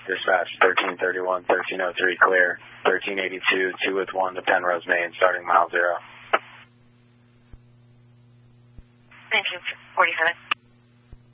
Dispatch 1331, 1303, clear. 1382, 2 with 1 to Penrose, Maine, starting mile 0. 1947.